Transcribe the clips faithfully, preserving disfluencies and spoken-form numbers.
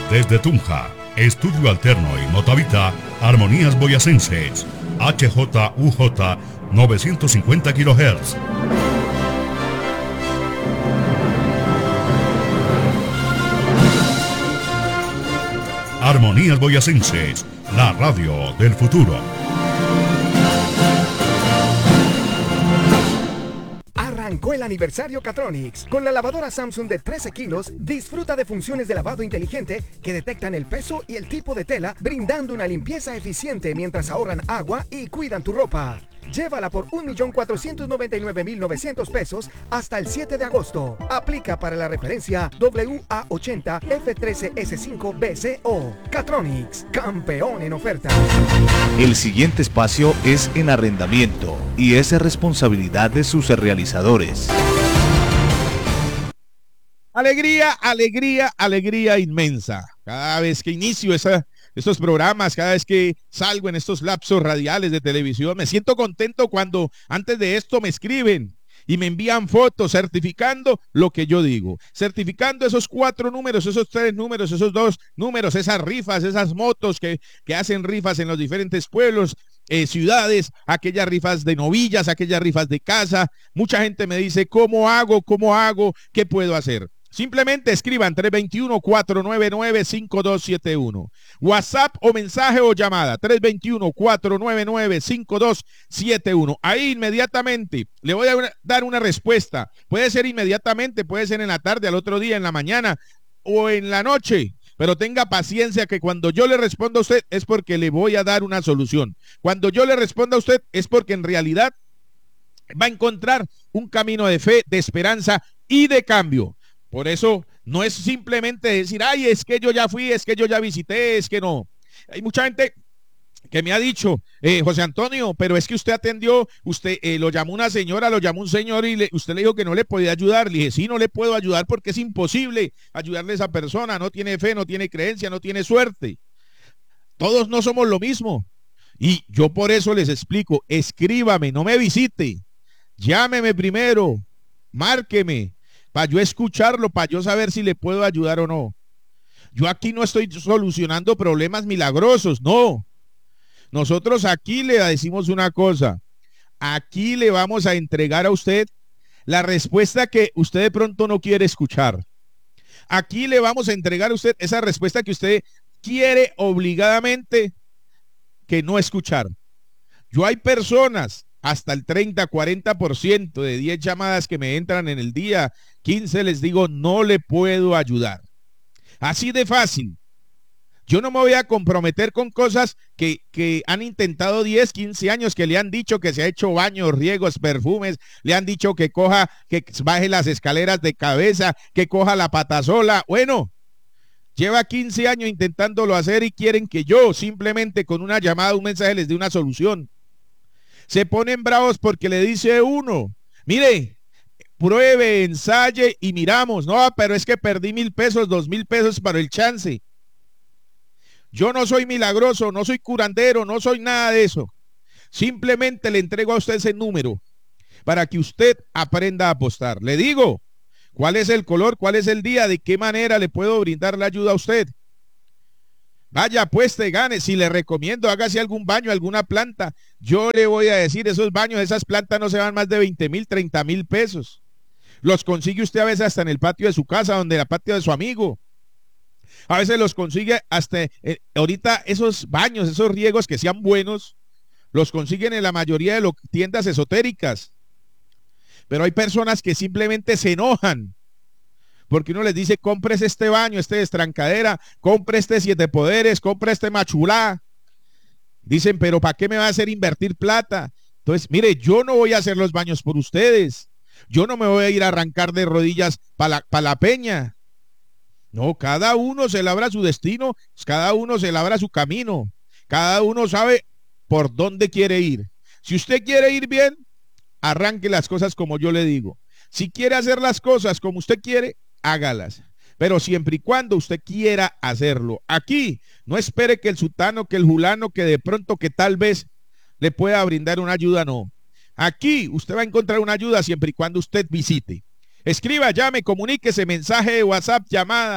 Desde Tunja, Estudio Alterno y Motavita, Armonías Boyacenses, H J U J novecientos cincuenta kilohertz. Armonías Boyacenses, la radio del futuro. Arrancó el aniversario Catronics. Con la lavadora Samsung de trece kilos, disfruta de funciones de lavado inteligente que detectan el peso y el tipo de tela, brindando una limpieza eficiente mientras ahorran agua y cuidan tu ropa. Llévala por un millón cuatrocientos noventa y nueve mil novecientos pesos hasta el siete de agosto. Aplica para la referencia W A ochenta F trece S cinco B C O. Catronics, campeón en oferta. El siguiente espacio es en arrendamiento y es responsabilidad de sus realizadores. Alegría, alegría, alegría inmensa. Cada vez que inicio esa... estos programas, cada vez que salgo en estos lapsos radiales de televisión, me siento contento cuando antes de esto me escriben y me envían fotos certificando lo que yo digo, certificando esos cuatro números, esos tres números, esos dos números, esas rifas, esas motos que, que hacen rifas en los diferentes pueblos, eh, ciudades, aquellas rifas de novillas, aquellas rifas de casa. Mucha gente me dice, ¿cómo hago? ¿Cómo hago? ¿Qué puedo hacer? Simplemente escriban tres dos uno, cuatro nueve nueve, cinco dos siete uno. WhatsApp o mensaje o llamada tres dos uno, cuatro nueve nueve, cinco dos siete uno. Ahí inmediatamente le voy a dar una respuesta. Puede ser inmediatamente, puede ser en la tarde, al otro día, en la mañana o en la noche. Pero tenga paciencia que cuando yo le responda a usted es porque le voy a dar una solución. Cuando yo le responda a usted es porque en realidad va a encontrar un camino de fe, de esperanza y de cambio. Por eso no es simplemente decir, ay, es que yo ya fui, es que yo ya visité, es que no. Hay mucha gente que me ha dicho, eh, José Antonio, pero es que usted atendió, usted eh, lo llamó una señora, lo llamó un señor y le, usted le dijo que no le podía ayudar. Le dije, sí, no le puedo ayudar porque es imposible ayudarle a esa persona, no tiene fe, no tiene creencia, no tiene suerte. Todos no somos lo mismo. Y yo por eso les explico, escríbame, no me visite, llámeme primero, márqueme, para yo escucharlo, para yo saber si le puedo ayudar o no. Yo aquí no estoy solucionando problemas milagrosos, no. Nosotros aquí le decimos una cosa, aquí le vamos a entregar a usted la respuesta que usted de pronto no quiere escuchar. Aquí le vamos a entregar a usted esa respuesta que usted quiere obligadamente que no escuchar. Yo hay personas, hasta el treinta, cuarenta por ciento de diez llamadas que me entran en el día, quince les digo, no le puedo ayudar. Así de fácil. Yo no me voy a comprometer con cosas que, que han intentado diez, quince años, que le han dicho que se ha hecho baños, riegos, perfumes, le han dicho que coja, que baje las escaleras de cabeza, que coja la patasola. Bueno, lleva quince años intentándolo hacer y quieren que yo simplemente con una llamada, un mensaje les dé una solución. Se ponen bravos porque le dice uno, mire, pruebe, ensaye y miramos. No, pero es que perdí mil pesos, dos mil pesos para el chance. Yo no soy milagroso, no soy curandero, no soy nada de eso. Simplemente le entrego a usted ese número para que usted aprenda a apostar. Le digo, ¿cuál es el color? ¿Cuál es el día? ¿De qué manera le puedo brindar la ayuda a usted? Vaya, apueste, gane. Si le recomiendo, hágase algún baño, alguna planta. Yo le voy a decir, esos baños, esas plantas no se van más de veinte mil, treinta mil pesos. Los consigue usted a veces hasta en el patio de su casa, donde la patio de su amigo. A veces los consigue hasta, eh, ahorita esos baños, esos riegos que sean buenos, los consiguen en la mayoría de las tiendas esotéricas. Pero hay personas que simplemente se enojan porque uno les dice, compres este baño, este destrancadera, compre este siete poderes, compre este machulá. Dicen, pero ¿para qué me va a hacer invertir plata? Entonces, mire, yo no voy a hacer los baños por ustedes. Yo no me voy a ir a arrancar de rodillas para la, pa la peña. No, cada uno se labra su destino, cada uno se labra su camino. Cada uno sabe por dónde quiere ir. Si usted quiere ir bien, arranque las cosas como yo le digo. Si quiere hacer las cosas como usted quiere, hágalas, pero siempre y cuando usted quiera hacerlo. Aquí no espere que el sutano, que el julano, que de pronto que tal vez le pueda brindar una ayuda, no. Aquí usted va a encontrar una ayuda siempre y cuando usted visite. Escriba, llame, comuníquese, mensaje de WhatsApp, llamada,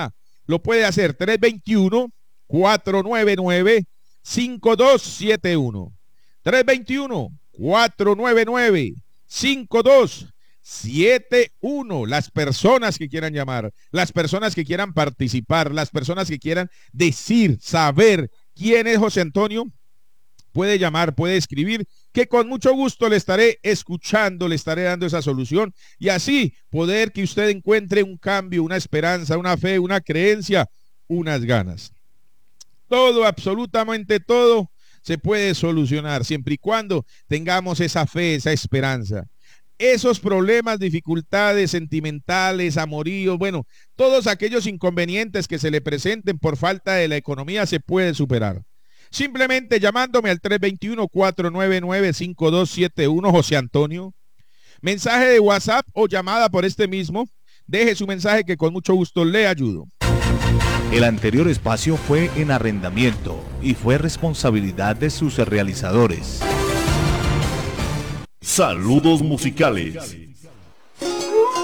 lo puede hacer tres dos uno, cuatro nueve nueve, cinco dos siete uno. tres dos uno, cuatro nueve nueve, cinco dos siete uno. Las personas que quieran llamar, las personas que quieran participar, las personas que quieran decir, saber quién es José Antonio, puede llamar, puede escribir, que con mucho gusto le estaré escuchando, le estaré dando esa solución y así poder que usted encuentre un cambio, una esperanza, una fe, una creencia, unas ganas. Todo, absolutamente todo se puede solucionar siempre y cuando tengamos esa fe, esa esperanza. Esos problemas, dificultades sentimentales, amoríos, bueno, todos aquellos inconvenientes que se le presenten por falta de la economía se pueden superar. Simplemente llamándome al tres dos uno, cuatro nueve nueve, cinco dos siete uno, José Antonio. Mensaje de WhatsApp o llamada por este mismo. Deje su mensaje que con mucho gusto le ayudo. El anterior espacio fue en arrendamiento y fue responsabilidad de sus realizadores. Saludos musicales.